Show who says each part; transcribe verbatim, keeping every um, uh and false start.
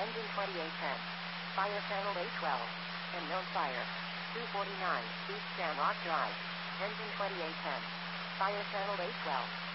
Speaker 1: Engine twenty-eight ten. Fire channel A twelve. And known fire. two forty-nine, East Stanlock Drive. Engine twenty-eight ten. Fire channel A twelve.